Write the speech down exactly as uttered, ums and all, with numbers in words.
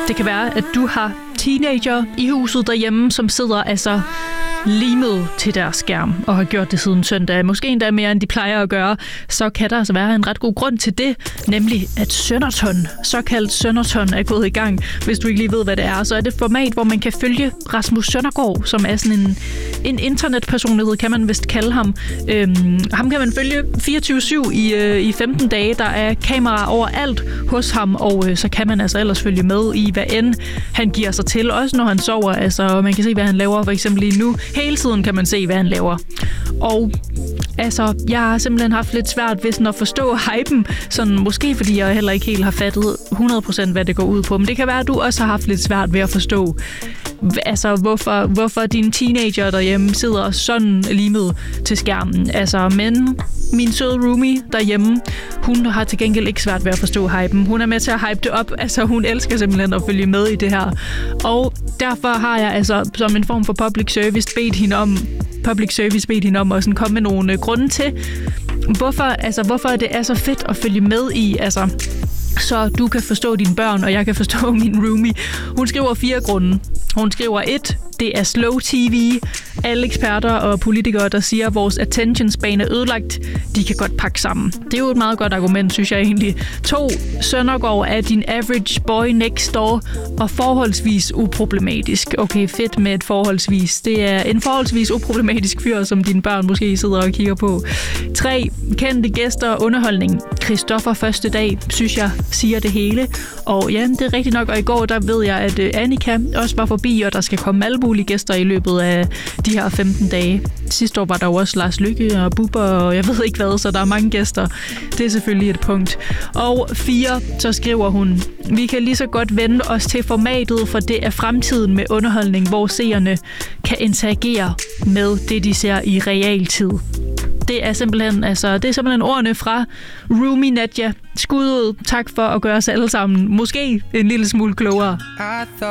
Det kan være, at du har teenager i huset derhjemme, som sidder altså limet til deres skærm og har gjort det siden søndag. Måske endda mere, end de plejer at gøre. Så kan der altså være en ret god grund til det, nemlig at Sønderton, såkaldt Sønderton, er gået i gang. Hvis du ikke lige ved, hvad det er, så er det et format, hvor man kan følge Rasmus Søndergaard, som er sådan en, en internetpersonlighed, kan man vist kalde ham. Øhm, ham kan man følge fireogtyve syv i, øh, i femten dage. Der er kameraer overalt hos ham, og øh, så kan man altså ellers følge med i, hvad end han giver sig til. Også når han sover, altså man kan se, hvad han laver, for eksempel lige nu. Hele tiden kan man se, hvad han laver. Og altså, jeg har simpelthen haft lidt svært ved sådan at forstå hypen, sådan måske fordi jeg heller ikke helt har fattet hundrede procent, hvad det går ud på. Men det kan være, at du også har haft lidt svært ved at forstå, altså hvorfor, hvorfor dine teenager derhjemme sidder sådan limet til skærmen. Altså, men min søde roomie derhjemme, hun har til gengæld ikke svært ved at forstå hypen. Hun er med til at hype det op. Altså, hun elsker simpelthen at følge med i det her. Og derfor har jeg altså som en form for public service bedt hende om, public service bedt hende om at sådan komme med nogle grunde til, hvorfor, altså, hvorfor det er så fedt at følge med i, altså, så du kan forstå dine børn, og jeg kan forstå min roomie. Hun skriver fire grunde. Hun skriver et, det er slow T V. Alle eksperter og politikere, der siger, at vores attention span er ødelagt, de kan godt pakke sammen. Det er jo et meget godt argument, synes jeg egentlig. To, Søndergaard er din average boy next door og forholdsvis uproblematisk. Okay, fedt med et forholdsvis. Det er en forholdsvis uproblematisk fyr, som dine børn måske sidder og kigger på. Tre, kendte gæster og underholdning. Christoffer første dag, synes jeg, siger det hele. Og ja, det er rigtigt nok. Og i går, der ved jeg, at Annika også var forbi, og der skal komme alle mulige gæster i løbet af de her femten dage. Sidste år var der jo også Lars Lykke og Bubber, og jeg ved ikke hvad, så der er mange gæster. Det er selvfølgelig et punkt. Og fire, så skriver hun, vi kan lige så godt vende os til formatet, for det er fremtiden med underholdning, hvor seerne kan interagere med det, de ser i realtid. Det er simpelthen, altså, det er simpelthen ordene fra Roomie Nadja. Skud ud. Tak for at gøre os alle sammen måske en lille smule klogere.